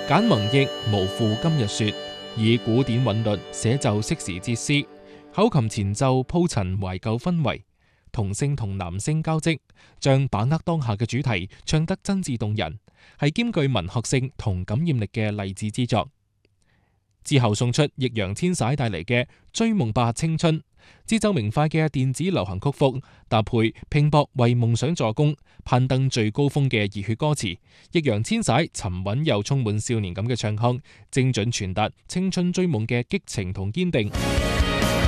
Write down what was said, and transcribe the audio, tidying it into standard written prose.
簡弘奕無負今日說，以古典韻律寫就適時之詩，口琴前奏鋪陳懷舊氛圍，童聲同男聲交織，將把握當下嘅主題唱得真摯動人，係兼具文學性同感染力嘅勵志之作。之後送出易烊千璽帶嚟嘅《追夢吧青春》，節奏明快嘅電子流行曲風，搭配拼搏為夢想助攻、攀登最高峰嘅熱血歌詞，易烊千璽沉穩又充滿少年感嘅唱腔，精準傳達青春追夢嘅激情同堅定。